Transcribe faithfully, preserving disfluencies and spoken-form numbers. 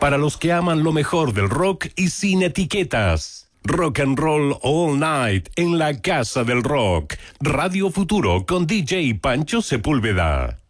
para los que aman lo mejor del rock y sin etiquetas. Rock and Roll All Night en la Casa del Rock. Radio Futuro con D J Pancho Sepúlveda.